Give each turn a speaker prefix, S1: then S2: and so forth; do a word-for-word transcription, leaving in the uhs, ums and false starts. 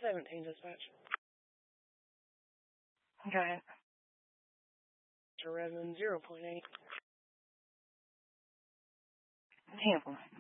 S1: seventeen, dispatch.
S2: Go ahead.
S1: To Redmond, zero point eight.
S2: ten point.